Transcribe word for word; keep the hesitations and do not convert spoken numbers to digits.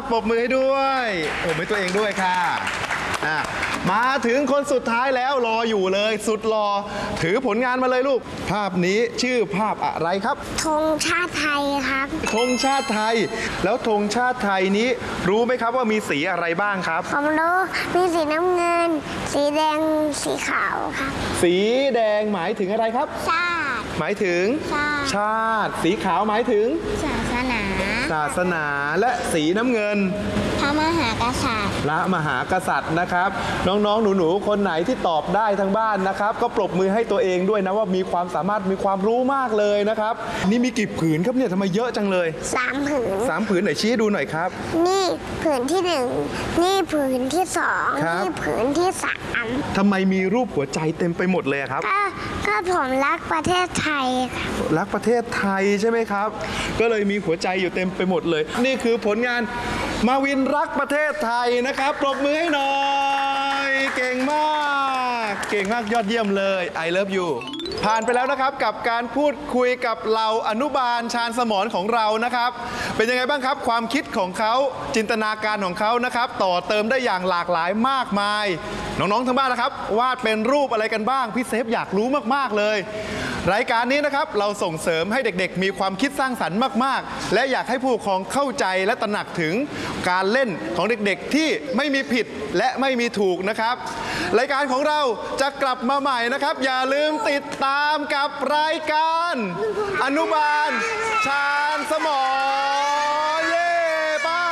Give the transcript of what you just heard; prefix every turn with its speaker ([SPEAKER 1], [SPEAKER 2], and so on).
[SPEAKER 1] ปรบมือให้ด้วยปรบมือตัวเองด้วยค่ะมาถึงคนสุดท้ายแล้วรออยู่เลยสุดรอถือผลงานมาเลยลูกภาพนี้ชื่อภาพอะไรครับ
[SPEAKER 2] ธงชาติไทยครับ
[SPEAKER 1] ธงชาติไทยแล้วธงชาติไทยนี้รู้ไหมครับว่ามีสีอะไรบ้างครับ
[SPEAKER 2] ผมรู้มีสีน้ำเงินสีแดงสีขาวครับ
[SPEAKER 1] สีแดงหมายถึงอะไรครับ
[SPEAKER 2] ชาติ
[SPEAKER 1] หมายถึง
[SPEAKER 2] ชาติ
[SPEAKER 1] ชาติสีขาวหมายถึง
[SPEAKER 2] ศาสนา
[SPEAKER 1] ศาสนาและสีน้ำเงิน
[SPEAKER 2] พระมหากษัตริย์
[SPEAKER 1] พระมหากษัตริย์นะครับน้องๆหนูๆคนไหนที่ตอบได้ทั้งบ้านนะครับก็ปรบมือให้ตัวเองด้วยนะว่ามีความสามารถมีความรู้มากเลยนะครับนี่มีกี่ผืนครับเนี่ยทำไมเยอะจังเลย
[SPEAKER 2] สามผืน
[SPEAKER 1] สามผืนไหนชี้ดูหน่อยครับ
[SPEAKER 2] นี่ผืนที่หนึ่งนี่ผืนที่สองนี่ผืนที่สาม
[SPEAKER 1] ทำไมมีรูปหัวใจเต็มไปหมดเลยครับ
[SPEAKER 2] ก็ก็ผมรักประเทศไทย
[SPEAKER 1] รักประเทศไทยใช่ไหมครับก็เลยมีหัวใจอยู่เต็มไปหมดเลยนี่คือผลงานมาวินรักประเทศไทยนะครับปรบมือให้หน่อยเก่งมากเก่งมากยอดเยี่ยมเลย I love you ผ่านไปแล้วนะครับกับการพูดคุยกับเราอนุบาลชาญสมรของเรานะครับเป็นยังไงบ้างครับความคิดของเขาจินตนาการของเขานะครับต่อเติมได้อย่างหลากหลายมากมายน้องๆทั้งบ้านนะครับวาดเป็นรูปอะไรกันบ้างพี่เซฟอยากรู้มากๆเลยรายการนี้นะครับเราส่งเสริมให้เด็กๆมีความคิดสร้างสรรค์มากๆและอยากให้ผู้ปกครองเข้าใจและตระหนักถึงการเล่นของเด็กๆที่ไม่มีผิดและไม่มีถูกนะครับรายการของเราจะกลับมาใหม่นะครับอย่าลืมติดตามกับรายการอนุบาลชาญสมร